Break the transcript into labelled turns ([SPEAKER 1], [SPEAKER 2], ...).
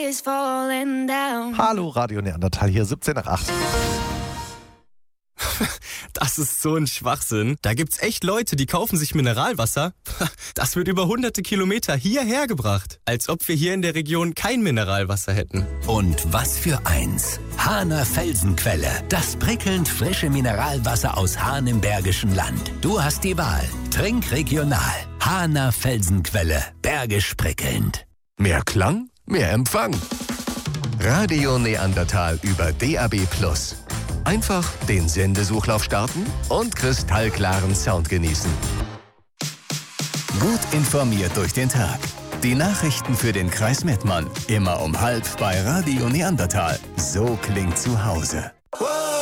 [SPEAKER 1] is falling down.
[SPEAKER 2] Hallo, Radio Neandertal hier, 17 nach 8.
[SPEAKER 3] Das ist so ein Schwachsinn. Da gibt's echt Leute, die kaufen sich Mineralwasser. Das wird über hunderte Kilometer hierher gebracht. Als ob wir hier in der Region kein Mineralwasser hätten.
[SPEAKER 4] Und was für eins. Hahner Felsenquelle. Das prickelnd frische Mineralwasser aus Hahn im Bergischen Land. Du hast die Wahl. Trink regional. Hahner Felsenquelle. Bergisch prickelnd.
[SPEAKER 5] Mehr Klang, mehr Empfang. Radio Neandertal über DAB+. Einfach den Sendesuchlauf starten und kristallklaren Sound genießen.
[SPEAKER 4] Gut informiert durch den Tag. Die Nachrichten für den Kreis Mettmann. Immer um 12:30 bei Radio Neandertal. So klingt zu Hause.